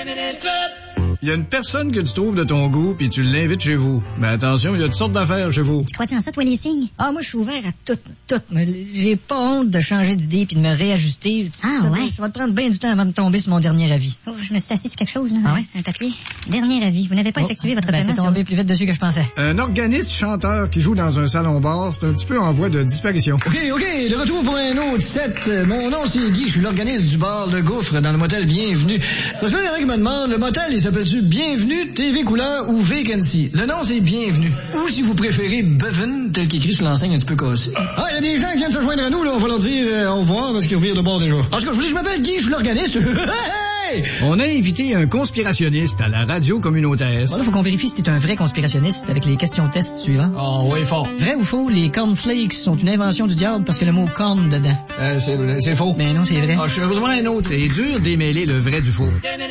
Il y a une personne que tu trouves de ton goût, puis tu l'invites chez vous. Mais attention, il y a toutes sortes d'affaires chez vous. Tu crois-tu en ça, toi, les signes? Ah, moi, je suis ouvert à tout. J'ai pas honte de changer d'idée puis de me réajuster. Ouais? Ça va te prendre bien du temps avant de tomber sur mon dernier avis. Oh, je me suis assis sur quelque chose, là. Ah ouais? Un papier. Dernier avis. Vous n'avez pas effectué votre paiement. T'es tombé plus vite dessus que je pensais. Un organiste chanteur qui joue dans un salon-bar, c'est un petit peu en voie de disparition. OK, de retour pour un autre set. Mon nom, c'est Guy, je suis l'organiste du bar Le Gouffre dans le motel Bienvenue. Parce que il y en a qui me demandent, le motel, il s'appelle-tu Bienvenue, TV couleur ou Vacancy? Le nom, c'est Bienvenue. Ou si vous préférez Bevan, tel qu'écrit sur l'enseigne un petit peu cassée. Ah, il y a des gens qui viennent se joindre à nous, là, on va leur dire au revoir parce qu'ils revirent de bord déjà. En tout cas, je vous dis, je m'appelle Guy, je suis l'organiste. Hey! On a invité un conspirationniste à la radio communautaire. Voilà, faut qu'on vérifie si t'es un vrai conspirationniste avec les questions-tests suivantes. Ah, ouais, fort. Vrai ou faux, les cornflakes sont une invention du diable parce que le mot corn dedans? C'est faux. Mais non, c'est vrai. Ah, je suis besoin d'un autre. C'est dur d'émêler le vrai du faux.